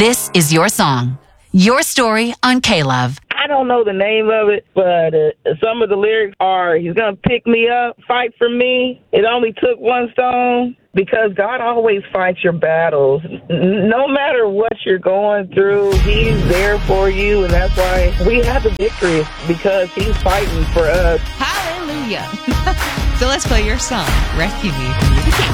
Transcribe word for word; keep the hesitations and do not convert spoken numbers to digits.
This is your song, your story on K-Love. I don't know the name of it, but uh, some of the lyrics are, he's going to pick me up, fight for me. It only took one stone, because God always fights your battles. N- No matter what you're going through, he's there for you, and that's why we have the victory, because he's fighting for us. Hallelujah. So let's play your song, Rescue Me from the